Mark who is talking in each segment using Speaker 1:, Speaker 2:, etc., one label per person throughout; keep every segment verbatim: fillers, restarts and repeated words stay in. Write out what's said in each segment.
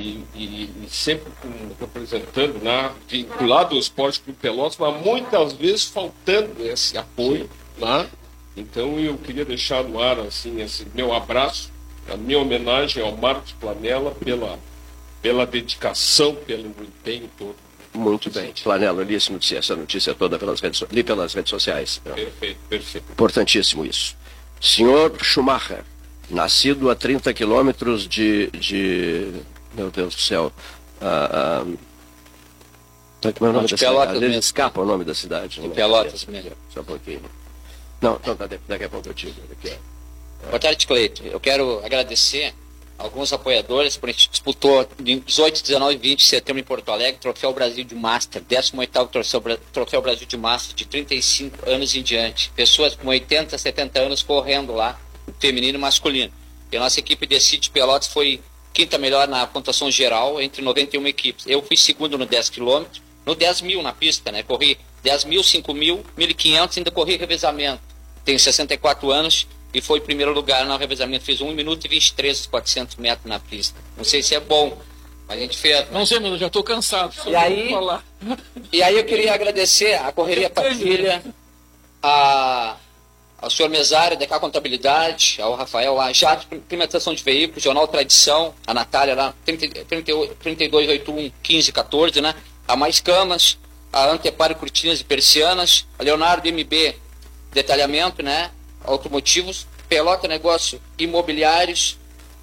Speaker 1: e, e, e sempre com, representando, né, vinculado ao Esporte Clube Pelotas, mas muitas vezes faltando esse apoio, né? Então eu queria deixar no ar assim, esse meu abraço, a minha homenagem ao Marcos Planella pela, pela dedicação, pelo empenho todo.
Speaker 2: Muito bem. Planella, eu li essa notícia, essa notícia toda pelas redes, li pelas redes sociais.
Speaker 1: Perfeito, perfeito.
Speaker 2: Importantíssimo isso. Senhor Schumacher, nascido a trinta quilômetros de, de... Meu Deus do céu. Ah, ah, como é o nome da cidade? Ele escapa o nome da cidade.
Speaker 3: De Pelotas mesmo.
Speaker 2: Só um pouquinho. Não, não, daqui a pouco eu digo. Aqui.
Speaker 3: Boa tarde, Cleito. Eu quero agradecer alguns apoiadores, porque a gente disputou em dezoito, dezenove e vinte de setembro em Porto Alegre, Troféu Brasil de Master, décimo oitavo Troféu Brasil de Master, de trinta e cinco anos em diante. Pessoas com oitenta, setenta anos correndo lá, feminino e masculino. E a nossa equipe de City Pelotas foi quinta melhor na pontuação geral, entre noventa e uma equipes. Eu fui segundo no dez quilômetros, no dez mil na pista, né? Corri dez mil, cinco mil, mil e quinhentos, ainda corri revezamento. Tenho sessenta e quatro anos e foi primeiro lugar no revezamento. Fiz um minuto e vinte e três, quatrocentos metros na pista. Não sei se é bom, mas a gente fez.
Speaker 4: Não sei, mas eu já estou cansado.
Speaker 3: E aí, falar. e aí eu queria agradecer a Correria Patilha, a, ao senhor Mesário, da K Contabilidade, ao Rafael, a Jato Climatização de Veículos, Jornal Tradição, a Natália lá, trinta, trinta, trinta e dois, oitenta e um, quinze, quatorze, né? A Mais Camas, a Anteparo Cortinas e Persianas, a Leonardo M B Detalhamento, né? Automotivos, Pelota Negócio Imobiliários,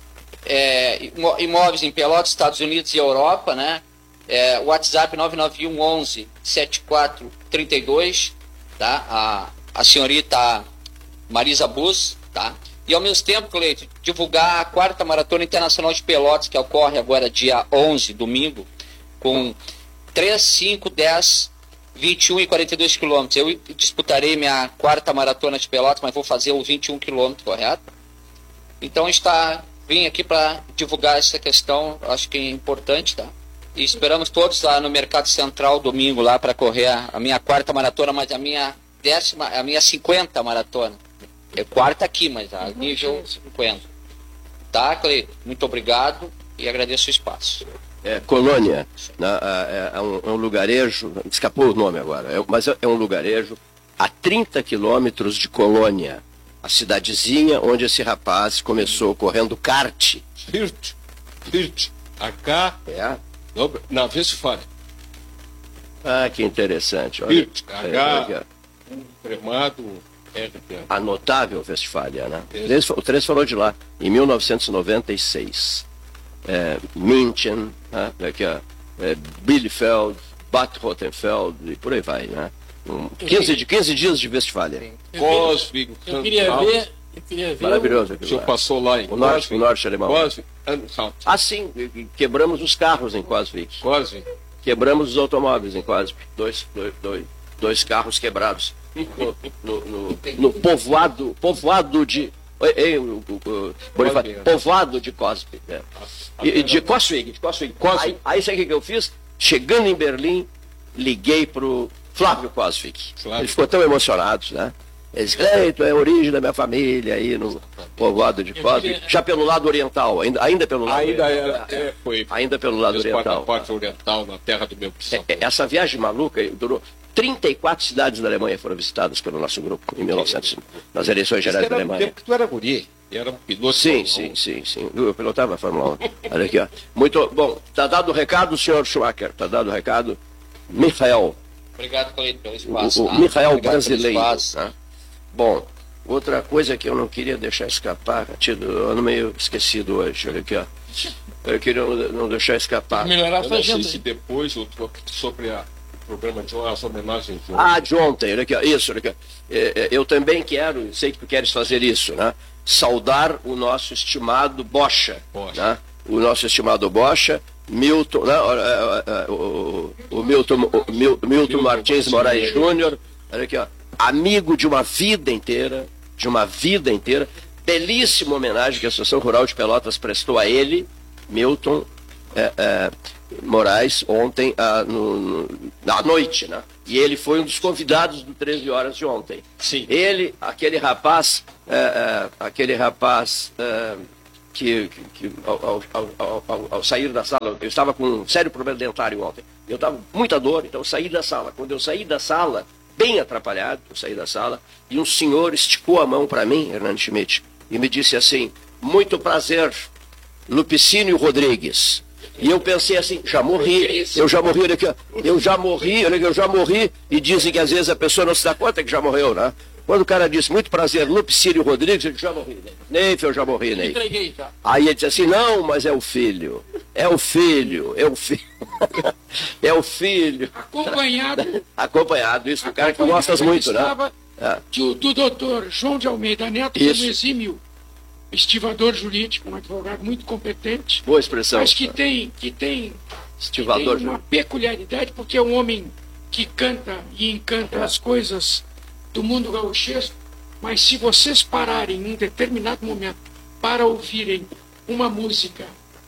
Speaker 3: é, imóveis em Pelotas, Estados Unidos e Europa, né? É, WhatsApp nove nove um onze, setenta e quatro trinta e dois, tá? A, a senhorita Marisa Bus, tá? E ao mesmo tempo, Cleito, divulgar a quarta Maratona Internacional de Pelotas, que ocorre agora dia onze, domingo, com três, cinco, dez, vinte e um e quarenta e dois quilômetros. Eu disputarei minha quarta maratona de Pelotas, mas vou fazer o vinte e um quilômetros, correto? Então está, vim aqui para divulgar essa questão, acho que é importante, tá? E esperamos todos lá no Mercado Central domingo lá para correr a, a minha quarta maratona, mas a minha décima, a minha cinquenta maratona. É quarta aqui, mas a nível cinquenta. Tá, Cleito? Muito obrigado e agradeço o espaço.
Speaker 2: É, Colônia, né, é, é, um, é um lugarejo, escapou o nome agora, é, mas é um lugarejo a trinta quilômetros de Colônia, a cidadezinha onde esse rapaz começou correndo kart.
Speaker 1: Hirt, Hirt, H,
Speaker 2: é.
Speaker 1: na Westfália.
Speaker 2: Ah, que interessante. Olha,
Speaker 1: Hirt, H, um cremado, R T.
Speaker 2: A notável Westfália, né? O Três, o Três falou de lá, em mil novecentos e noventa e seis. É, München, né? Aqui, ó, é, Bielefeld, Bad Rottenfeld e por aí vai, né? Um, quinze, de, quinze dias de Westfália.
Speaker 1: Coswig,
Speaker 4: eu queria ver, eu queria ver.
Speaker 2: Maravilhoso.
Speaker 1: O senhor passou lá em
Speaker 2: o norte, o norte alemão.
Speaker 1: Coswig,
Speaker 2: ah, sim, quebramos os carros em Coswig.
Speaker 1: Coswig.
Speaker 2: Quebramos os automóveis em Coswig. Dois, dois, dois, dois carros quebrados. No, no, no, no povoado, povoado de. Ei, o, o, o, o, povoado de Coswig. É. E, de Coswig, de Coswig. Aí, aí sabe o que eu fiz? Chegando em Berlim, liguei pro Flávio Coswig. Flávio. Ele ficou tão emocionado, né? Ele disse, Cleito, é a origem da minha família aí no povoado de Coswig. Já pelo lado oriental, ainda, ainda pelo lado
Speaker 1: ainda
Speaker 2: oriental.
Speaker 1: Era, é, foi,
Speaker 2: ainda pelo lado oriental.
Speaker 1: Na parte oriental, na terra do meu bisavô.
Speaker 2: É, essa viagem maluca durou. trinta e quatro cidades da Alemanha foram visitadas pelo nosso grupo em mil e novecentos, nas eleições gerais da Alemanha.
Speaker 1: Tempo que tu era guri, era um piloto.
Speaker 2: Sim, sim, sim, sim. Eu pilotava a Fórmula um. Olha aqui, ó. Muito bom. Tá dado o recado, senhor Schumacher. Tá dado o recado. Michael.
Speaker 3: Obrigado, Cleito, pelo espaço.
Speaker 2: O, o
Speaker 3: tá?
Speaker 2: Michael
Speaker 3: Obrigado
Speaker 2: brasileiro. Né? Bom, outra coisa que eu não queria deixar escapar, tido, eu ando meio esquecido hoje, olha aqui, ó. Eu queria não deixar escapar.
Speaker 4: Melhorar
Speaker 1: eu não sei se depois, sobre a programa de as homenagens de
Speaker 2: ontem. Ah, de ontem, olha aqui, isso, olha aqui. Eu também quero, sei que tu queres fazer isso, né? Saudar o nosso estimado Bocha, Bocha. Né? O nosso estimado Bocha, Milton, né? o, o, o Milton, o Milton, Milton Martins Moraes Júnior, olha aqui, ó, amigo de uma vida inteira, de uma vida inteira, belíssima homenagem que a Associação Rural de Pelotas prestou a ele, Milton é, é, Moraes, ontem à no, no, noite, né? E ele foi um dos convidados do treze horas de ontem.
Speaker 1: Sim.
Speaker 2: Ele, aquele rapaz, é, é, aquele rapaz é, que, que ao, ao, ao, ao, ao sair da sala, eu estava com um sério problema dentário ontem. Eu estava com muita dor, então eu saí da sala. Quando eu saí da sala, bem atrapalhado, eu saí da sala, e um senhor esticou a mão para mim, Hernani Schmidt, e me disse assim: muito prazer, Lupicínio Rodrigues. E eu pensei assim, já morri, eu já morri, olha aqui, ó, eu já morri, olha aqui, eu já morri, e dizem que às vezes a pessoa não se dá conta que já morreu, né? Quando o cara disse, muito prazer, Lupicínio Rodrigues, eu disse, já morri, né? Neif, eu já morri, Neif.
Speaker 4: Entreguei, tá?
Speaker 2: Aí ele disse assim, não, mas é o filho, é o filho, é o filho, é o filho.
Speaker 5: Acompanhado.
Speaker 2: Acompanhado, isso do cara que gostas muito, né?
Speaker 5: É. Do, do doutor João de Almeida Neto, que é um exímio estivador jurídico, um advogado muito competente.
Speaker 2: Boa expressão.
Speaker 5: Mas que tem, que tem,
Speaker 2: estivador
Speaker 5: que tem uma peculiaridade, porque é um homem que canta e encanta é. as coisas do mundo gauchesco, mas se vocês pararem em um determinado momento para ouvirem uma música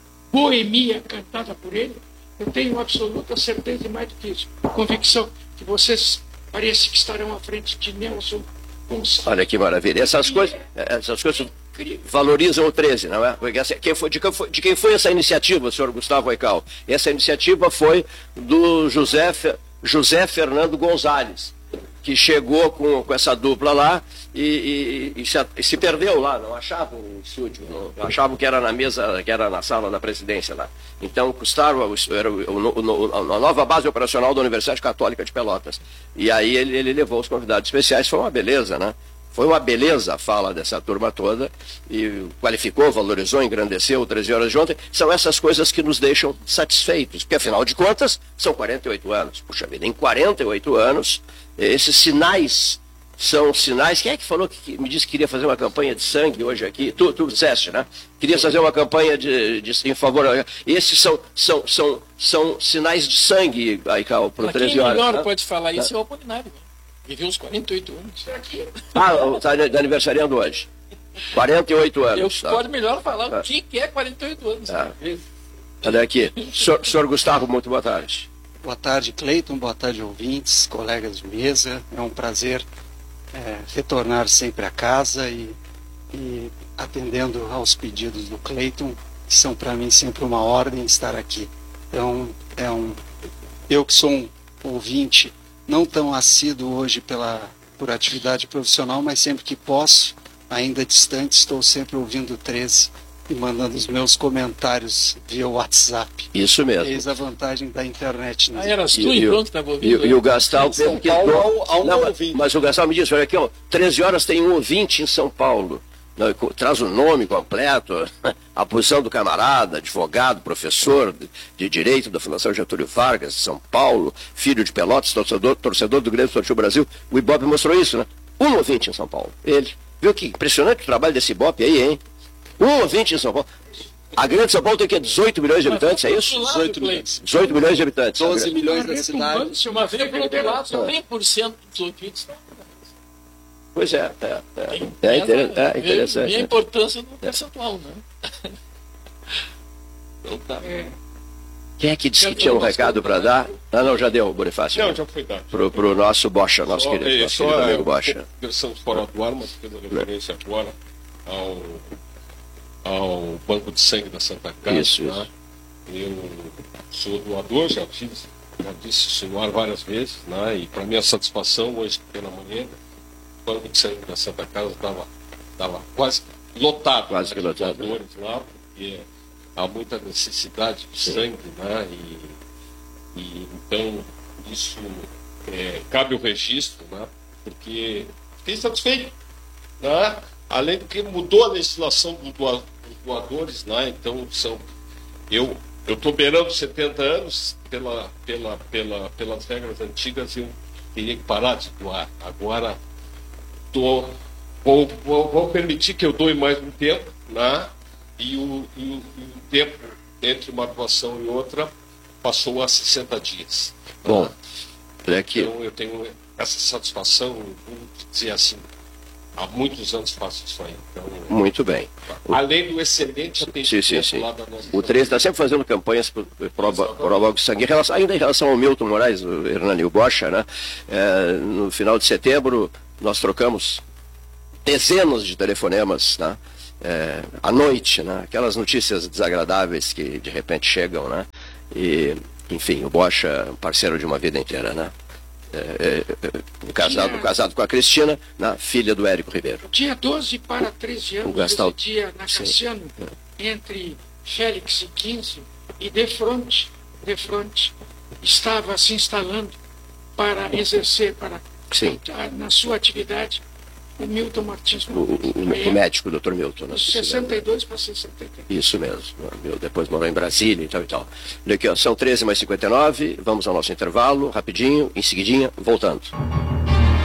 Speaker 5: boemia cantada por ele, eu tenho absoluta certeza e mais do que isso, convicção que vocês parece que estarão à frente de Nelson Gonçalves.
Speaker 2: Olha que maravilha. Essas coisas, essas coisas valorizam o treze, não é? Quem foi, de, quem foi, de quem foi essa iniciativa, senhor Gustavo Aycal? Essa iniciativa foi do José, José Fernando Gonzalez, que chegou com, com essa dupla lá e, e, e, se, e se perdeu lá, não achavam o estúdio, não, não achavam que era na mesa, que era na sala da presidência lá. Então custaram, era o, o, o, a nova base operacional da Universidade Católica de Pelotas. E aí ele, ele levou os convidados especiais, foi uma beleza, né? Foi uma beleza a fala dessa turma toda, e qualificou, valorizou, engrandeceu o treze horas de ontem. São essas coisas que nos deixam satisfeitos, porque afinal de contas, são quarenta e oito anos. Puxa vida, em quarenta e oito anos, esses sinais são sinais. Quem é que falou, que me disse que queria fazer uma campanha de sangue hoje aqui? Tu, tu disseste, né? Queria fazer uma campanha de, de, em favor. Esses são, são, são, são sinais de sangue, Aycal, para o treze horas.
Speaker 4: Quem melhor
Speaker 2: né?
Speaker 4: pode falar isso é o Apolinário. Viveu uns quarenta e oito anos.
Speaker 2: Ah, está aniversariando hoje. quarenta e oito anos.
Speaker 4: Eu
Speaker 2: tá?
Speaker 4: pode melhor falar o que é quarenta e oito anos.
Speaker 2: Ah. Olha aqui. Senhor, senhor Gustavo, muito boa tarde.
Speaker 6: Boa tarde, Cleiton. Boa tarde, ouvintes, colegas de mesa. É um prazer é, retornar sempre a casa e, e atendendo aos pedidos do Cleiton, que são para mim sempre uma ordem estar aqui. Então, é um, eu que sou um ouvinte não tão assíduo hoje pela, por atividade profissional, mas sempre que posso, ainda distante, estou sempre ouvindo o treze e mandando os meus comentários via WhatsApp.
Speaker 2: Isso mesmo.
Speaker 6: Eis a vantagem da internet. Né?
Speaker 4: Ah, eras tu e pronto, estava ouvindo.
Speaker 2: E, e o Gastal teve que...
Speaker 6: Paulo, ao, ao
Speaker 2: não, mas, mas o Gastal me disse, olha aqui, ó, treze horas tem um ouvinte em São Paulo. Não, traz o nome completo, a posição do camarada, advogado, professor de, de Direito da Fundação Getúlio Vargas, de São Paulo, filho de Pelotas, torcedor, torcedor do Grêmio Esportivo Brasil. O Ibope mostrou isso, né? Um ouvinte em São Paulo. Ele. Viu que impressionante o trabalho desse Ibope aí, hein? Um ouvinte em São Paulo. A Grande São Paulo tem que dezoito milhões de habitantes, é isso?
Speaker 6: dezoito milhões.
Speaker 2: dezoito milhões de habitantes.
Speaker 6: doze milhões da cidade.
Speaker 4: Se uma vez pelo lado, cem por cento dos ouvintes.
Speaker 2: Pois é, é, é,
Speaker 4: Tem,
Speaker 2: é, inter, é interessante.
Speaker 4: E a importância do percentual, né?
Speaker 1: Então tá.
Speaker 2: Quem é que disse que tinha um recado para dar? Ah, não, já deu, Bonifácio.
Speaker 1: Não, já foi dado.
Speaker 2: Pro, pro nosso Bocha, nosso
Speaker 1: Só,
Speaker 2: querido,
Speaker 1: é,
Speaker 2: nosso
Speaker 1: só
Speaker 2: querido amigo
Speaker 1: a
Speaker 2: Bocha.
Speaker 1: versão fora do ar, mas fez a referência agora ao, ao Banco de Sangue da Santa Casa.
Speaker 2: Isso,
Speaker 1: né? Eu sou doador, já fiz, já disse isso no ar várias vezes, né? E para minha satisfação, hoje pela manhã, o Banco de Sangue da Santa Casa estava tava quase lotado.
Speaker 2: Quase que lotado.
Speaker 1: Doadores lá, porque há muita necessidade de sangue, né? E, e então isso é, cabe o registro, né? Porque fiquei satisfeito, né? Além do que mudou a legislação do doa, dos doadores, né? Então são eu eu estou beirando setenta anos pela pela pela pelas regras antigas eu teria que parar de doar. Agora tô vou, vou, vou permitir que eu doe mais um tempo, né? E o, e, o, e o tempo entre uma doação e outra passou a sessenta dias.
Speaker 2: Bom, é que...
Speaker 1: Então eu tenho essa satisfação, vou dizer assim, há muitos anos faço isso aí. Então,
Speaker 2: muito bem.
Speaker 1: Além do excelente atendimento
Speaker 2: sim, sim, sim.
Speaker 1: lá da nossa...
Speaker 2: O treze está sempre fazendo campanhas por prova de sangue. Em relação, ainda em relação ao Milton Moraes, o Hernani, o Bocha, né? É, no final de setembro nós trocamos dezenas de telefonemas, né? é, à noite, né? Aquelas notícias desagradáveis que de repente chegam, né? E, enfim, o Bocha, parceiro de uma vida inteira, né? É, é, casado,
Speaker 5: Dia...
Speaker 2: casado com a Cristina, né? Filha do Érico Ribeiro.
Speaker 5: Dia doze para treze anos,
Speaker 2: Gastal...
Speaker 5: dia na Cassiano, entre Félix e quinze, e de frente, de frente, estava se instalando para exercer, para
Speaker 2: Sim.
Speaker 5: na sua atividade, o Milton Martins.
Speaker 2: O, o, o, o médico, o doutor Milton. Né?
Speaker 5: sessenta e dois para sessenta e três.
Speaker 2: Isso mesmo. Depois morou em Brasília e tal e tal. Olha aqui, ó, são treze mais cinquenta e nove, vamos ao nosso intervalo, rapidinho, em seguidinha, voltando.